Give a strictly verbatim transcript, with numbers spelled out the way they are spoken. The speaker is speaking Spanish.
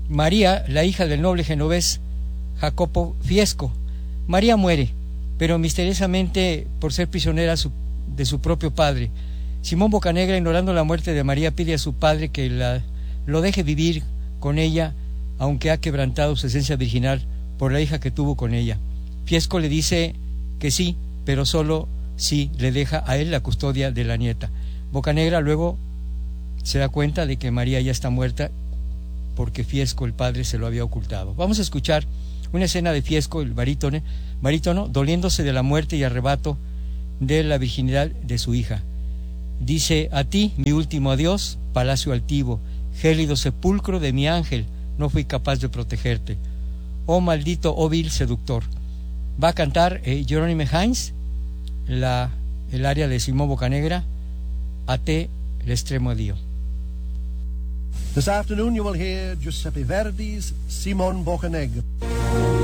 María, la hija del noble genovés Jacopo Fiesco. María muere, pero misteriosamente por ser prisionera su, de su propio padre. Simón Bocanegra, ignorando la muerte de María, pide a su padre que la, lo deje vivir con ella, aunque ha quebrantado su esencia virginal por la hija que tuvo con ella. Fiesco le dice que sí, pero solo si le deja a él la custodia de la nieta. Bocanegra luego se da cuenta de que María ya está muerta porque Fiesco, el padre, se lo había ocultado. Vamos a escuchar una escena de Fiesco, el barítono, barítono, doliéndose de la muerte y arrebato de la virginidad de su hija. Dice: a ti, mi último adiós, palacio altivo, gélido sepulcro de mi ángel, no fui capaz de protegerte. Oh maldito, oh vil seductor. Va a cantar eh, Jerónimo Hines, la, el área de Simón Bocanegra, a te l'estremo Dio. This afternoon you will hear Giuseppe Verdi's Simon Boccanegra.